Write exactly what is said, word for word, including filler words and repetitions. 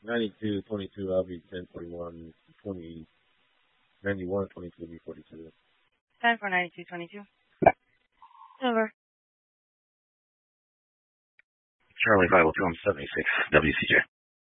ninety-two, twenty-two, I'll be ten, forty-one, twenty, ninety-one, twenty-two, I'll be forty-two. Time for ninety-two, twenty-two. Over. Charlie five oh two, I'm seventy-six, W C J.